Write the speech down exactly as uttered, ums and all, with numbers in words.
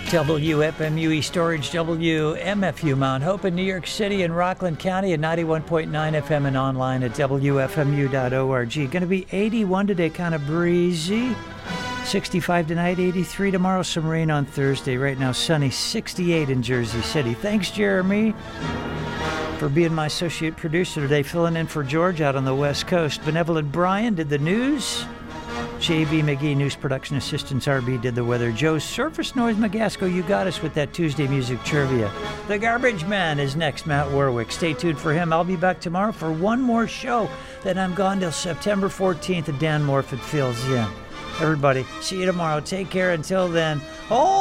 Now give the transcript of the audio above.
W F M U East Orange, W M F U Mount Hope in New York City and Rockland County at ninety-one point nine F M and online at W F M U dot org. Going to be eighty-one today, kind of breezy. sixty-five tonight, eighty-three tomorrow, some rain on Thursday. Right now, sunny, sixty-eight in Jersey City. Thanks, Jeremy, for being my associate producer today, filling in for George out on the West Coast. Benevolent Brian did the news. J V McGee, news production assistants. R B did the weather. Joe Surface Noise Magasco, you got us with that Tuesday music trivia. The Garbage Man is next, Matt Warwick. Stay tuned for him. I'll be back tomorrow for one more show. Then I'm gone till September fourteenth, and Dan Morfitt fills in. Everybody, see you tomorrow. Take care until then. Oh!